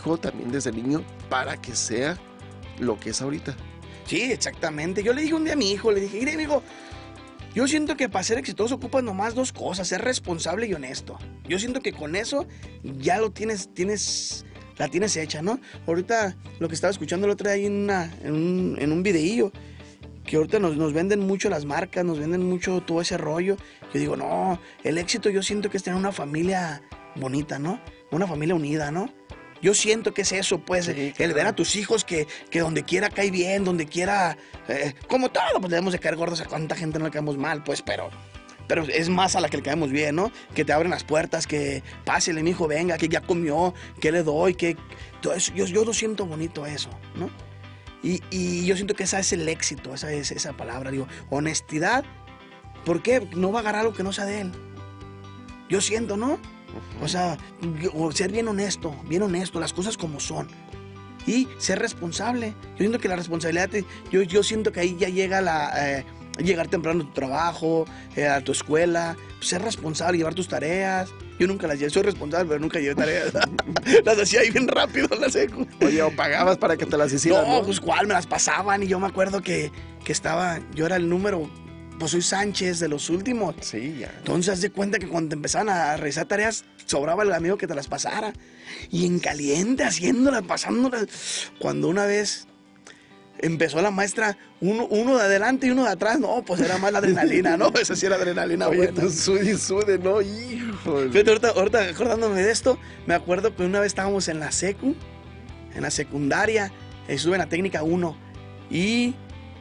hijo también desde niño para que sea lo que es ahorita. Sí, exactamente. Yo le dije un día a mi hijo, le dije, mire, amigo, yo siento que para ser exitoso ocupas nomás dos cosas, ser responsable y honesto. Yo siento que con eso ya lo la tienes hecha, ¿no? Ahorita lo que estaba escuchando el otro día ahí en un videillo, que ahorita nos venden mucho las marcas, nos venden mucho todo ese rollo. Yo digo, no, el éxito yo siento que es tener una familia bonita, ¿no? Una familia unida, ¿no? Yo siento que es eso, pues, sí, el ver a tus hijos que donde quiera cae bien, donde quiera, como todo, pues debemos de caer gordos, a cuánta gente no le caemos mal, pues, pero es más a la que le caemos bien, ¿no? Que te abren las puertas, que pásele, mi hijo, venga, que ya comió, que le doy, que todo eso, yo lo siento bonito eso, ¿no? Y yo siento que ese es el éxito, esa es esa palabra, digo, honestidad. ¿Por qué? No va a agarrar algo que no sea de él. Yo siento, ¿no? O sea, ser bien honesto, las cosas como son. Y ser responsable. Yo siento que la responsabilidad, yo siento que ahí ya llega llegar temprano a tu trabajo, a tu escuela, ser responsable, llevar tus tareas. Yo nunca las llevé, soy responsable, pero nunca llevé tareas. Las hacía ahí bien rápido en la secu. Oye, ¿o pagabas para que te las hicieran? No, pues cuál, me las pasaban y yo me acuerdo que yo era el número, pues soy Sánchez de los últimos. Sí, ya. Entonces, haz de cuenta que cuando te empezaban a realizar tareas, sobraba el amigo que te las pasara. Y en caliente, haciéndolas, pasándolas. Cuando una vez empezó la maestra, uno de adelante y uno de atrás, no, pues era más la adrenalina, ¿no? Esa sí era adrenalina. Oye, buena. tú sude, ¿no? Hijo. Fíjate, ahorita acordándome de esto, me acuerdo que una vez estábamos en la secundaria, estuve en la técnica 1 y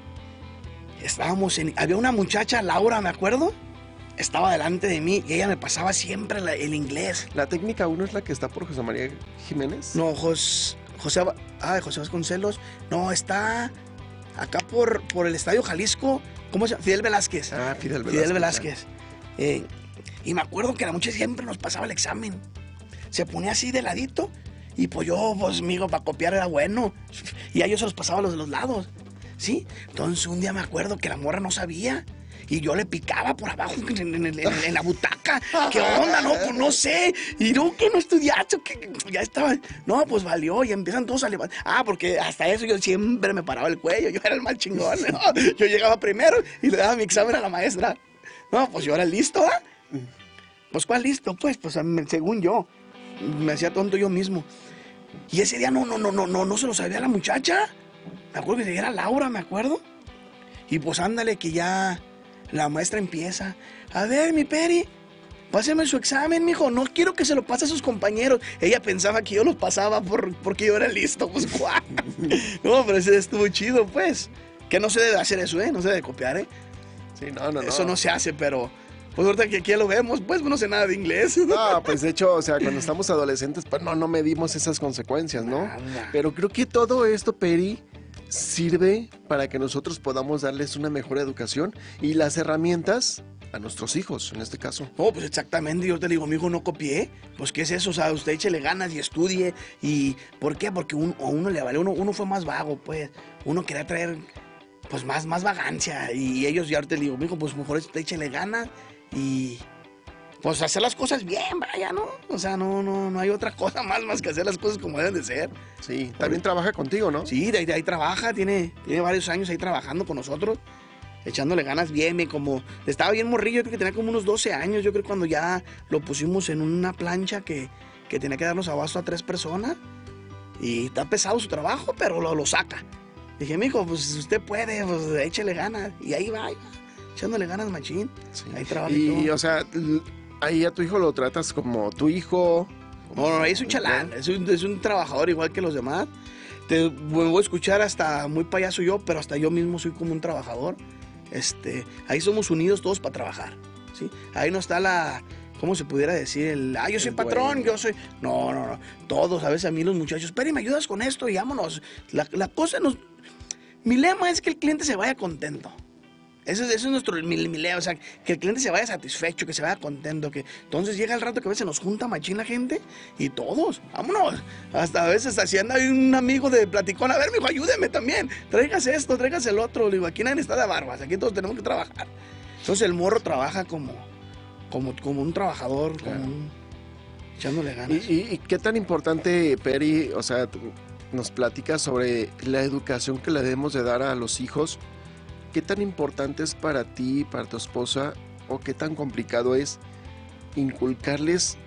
había una muchacha, Laura, me acuerdo, estaba delante de mí y ella me pasaba siempre el inglés. ¿La técnica 1 es la que está por José María Jiménez? No, José Vasconcelos, no, está acá por el Estadio Jalisco, ¿cómo se llama? Fidel Velázquez. Ah, Fidel Velázquez. Y me acuerdo que la muchacha siempre nos pasaba el examen. Se ponía así de ladito y pues yo, pues, amigo, para copiar era bueno. Y a ellos se los pasaba los de los lados. ¿Sí? Entonces un día me acuerdo que la morra no sabía y yo le picaba por abajo en la butaca. ¿Qué onda? No, pues no sé. Y no, que no estudiaste, que ya estaba. No, pues valió y empiezan todos a levantar. Porque hasta eso yo siempre me paraba el cuello. Yo era el más chingón, ¿no? Yo llegaba primero y le daba mi examen a la maestra. No, pues yo era listo, ¿ah? Pues ¿cuál listo? Pues según yo. Me hacía tonto yo mismo. Y ese día no se lo sabía la muchacha. Me acuerdo que era Laura, me acuerdo. Y pues ándale que ya la maestra empieza. A ver, mi Peri, páseme su examen, mijo. No quiero que se lo pase a sus compañeros. Ella pensaba que yo los pasaba porque yo era listo. Pues, ¡guau! No, pero ese estuvo chido, pues. Que no se debe hacer eso, ¿eh? No se debe copiar, ¿eh? Sí, no. Eso no se hace, pero pues ahorita que aquí ya lo vemos, pues no sé nada de inglés. No, pues de hecho, o sea, cuando estamos adolescentes, pues no medimos esas consecuencias, ¿no? Nada. Pero creo que todo esto, Peri, sirve para que nosotros podamos darles una mejor educación y las herramientas a nuestros hijos, en este caso. No, pues exactamente, yo te digo, mi hijo no copié, pues ¿qué es eso? O sea, usted échele ganas y estudie, y ¿por qué? Porque uno le vale, uno fue más vago, pues, uno quería traer, pues, más vagancia, y ellos, ya ahorita le digo, mi hijo, pues mejor usted échele ganas, y pues hacer las cosas bien, vaya, ¿no? O sea, no hay otra cosa más que hacer las cosas como deben de ser. Sí, también trabaja contigo, ¿no? Sí, de ahí trabaja, tiene varios años ahí trabajando con nosotros, echándole ganas bien, como estaba bien morrillo, yo creo que tenía como unos 12 años, yo creo que cuando ya lo pusimos en una plancha que tenía que darnos abasto a 3 personas, y está pesado su trabajo, pero lo saca. Dije, mijo, pues usted puede, pues échele ganas, y ahí va, echándole ganas machín, Sí. ahí trabaja Y, todo. o sea, ahí a tu hijo lo tratas como tu hijo. No, es un chalán, es un trabajador igual que los demás. Te voy a escuchar hasta muy payaso yo, pero hasta yo mismo soy como un trabajador. Ahí somos unidos todos para trabajar, ¿sí? Ahí no está ¿cómo se pudiera decir? Yo soy patrón, yo soy... No. Todos, a veces a mí los muchachos, Peri, ¿me ayudas con esto? Y vámonos. La cosa mi lema es que el cliente se vaya contento. Eso es mi lema, o sea, que el cliente se vaya satisfecho, que se vaya contento, que entonces llega el rato que a veces nos junta machín la gente y todos, vámonos. Hasta a veces así anda un amigo de platicón, a ver, mijo, ayúdeme también, tráigase esto, tráigase el otro. Le digo, aquí nadie está de barbas, aquí todos tenemos que trabajar. Entonces el morro trabaja como un trabajador, claro. echándole ganas. ¿Y qué tan importante, Peri, o sea, nos platicas sobre la educación que le debemos de dar a los hijos? ¿Qué tan importante es para ti, para tu esposa, o qué tan complicado es inculcarles